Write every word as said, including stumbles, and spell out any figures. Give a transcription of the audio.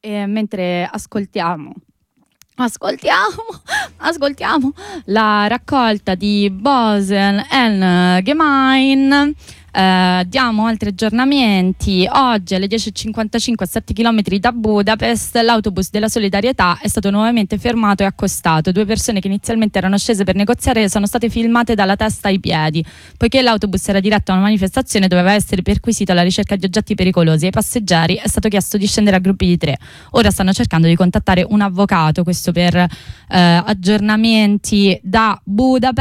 e mentre ascoltiamo Ascoltiamo, ascoltiamo la raccolta di Bosen and Gemein. Eh, diamo altri aggiornamenti. Oggi alle dieci e cinquantacinque, a sette chilometri da Budapest, l'autobus della solidarietà è stato nuovamente fermato e accostato. Due persone che inizialmente erano scese per negoziare sono state filmate dalla testa ai piedi. Poiché l'autobus era diretto a una manifestazione, doveva essere perquisito alla ricerca di oggetti pericolosi. Ai passeggeri è stato chiesto di scendere a gruppi di tre. Ora stanno cercando di contattare un avvocato, questo per eh, aggiornamenti da Budapest.